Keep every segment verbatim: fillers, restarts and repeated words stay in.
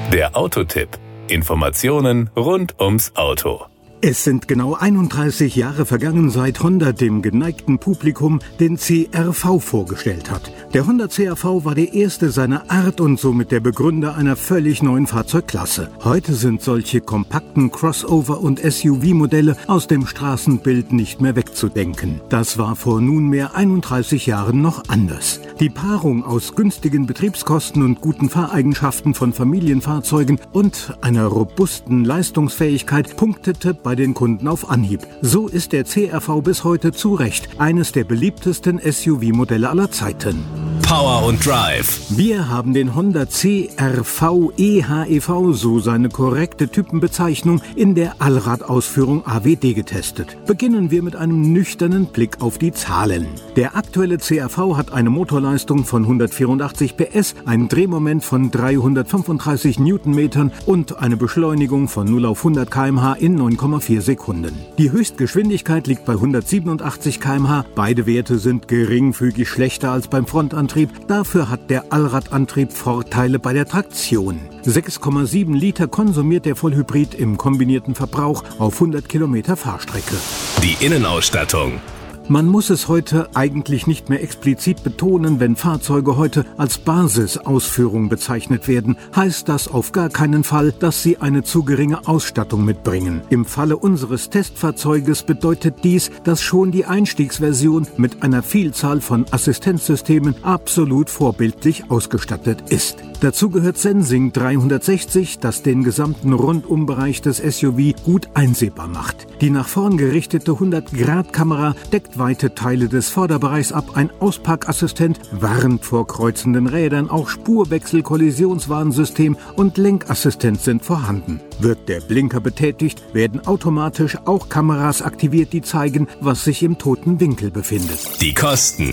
Der Autotipp. Informationen rund ums Auto. Es sind genau einunddreißig Jahre vergangen, seit Honda dem geneigten Publikum den C R V vorgestellt hat. Der Honda C R V war der erste seiner Art und somit der Begründer einer völlig neuen Fahrzeugklasse. Heute sind solche kompakten Crossover- und S U V-Modelle aus dem Straßenbild nicht mehr wegzudenken. Das war vor nunmehr einunddreißig Jahren noch anders. Die Paarung aus günstigen Betriebskosten und guten Fahreigenschaften von Familienfahrzeugen und einer robusten Leistungsfähigkeit punktete bei den Kunden auf Anhieb. So ist der C R V bis heute zu Recht eines der beliebtesten S U V-Modelle aller Zeiten. Power und Drive. Wir haben den Honda C R V E H E V, so seine korrekte Typenbezeichnung, in der Allradausführung A W D getestet. Beginnen wir mit einem nüchternen Blick auf die Zahlen. Der aktuelle C R V hat eine Motorleistung von hundertvierundachtzig P S, ein Drehmoment von dreihundertfünfunddreißig Newtonmetern und eine Beschleunigung von null auf hundert Kilometer pro Stunde in neun Komma vier Sekunden. Die Höchstgeschwindigkeit liegt bei hundertsiebenundachtzig Kilometer pro Stunde. Beide Werte sind geringfügig schlechter als beim Frontantrieb. Dafür hat der Allradantrieb Vorteile bei der Traktion. sechs Komma sieben Liter konsumiert der Vollhybrid im kombinierten Verbrauch auf hundert Kilometer Fahrstrecke. Die Innenausstattung. Man muss es heute eigentlich nicht mehr explizit betonen, wenn Fahrzeuge heute als Basisausführung bezeichnet werden, heißt das auf gar keinen Fall, dass sie eine zu geringe Ausstattung mitbringen. Im Falle unseres Testfahrzeuges bedeutet dies, dass schon die Einstiegsversion mit einer Vielzahl von Assistenzsystemen absolut vorbildlich ausgestattet ist. Dazu gehört Sensing dreihundertsechzig, das den gesamten Rundumbereich des S U V gut einsehbar macht. Die nach vorn gerichtete hundert Grad Kamera deckt weite Teile des Vorderbereichs ab, ein Ausparkassistent warnt vor kreuzenden Rädern, auch Spurwechsel, Kollisionswarnsystem und Lenkassistent sind vorhanden. Wird der Blinker betätigt, werden automatisch auch Kameras aktiviert, die zeigen, was sich im toten Winkel befindet. Die Kosten.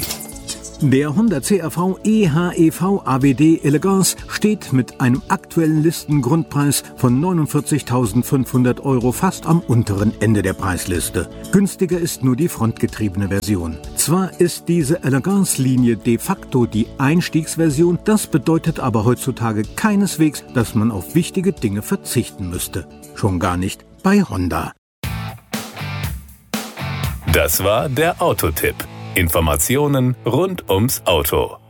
Der Honda C R V E H E V A W D Elegance steht mit einem aktuellen Listengrundpreis von neunundvierzigtausendfünfhundert Euro fast am unteren Ende der Preisliste. Günstiger ist nur die frontgetriebene Version. Zwar ist diese Elegance-Linie de facto die Einstiegsversion, das bedeutet aber heutzutage keineswegs, dass man auf wichtige Dinge verzichten müsste. Schon gar nicht bei Honda. Das war der Autotipp. Informationen rund ums Auto.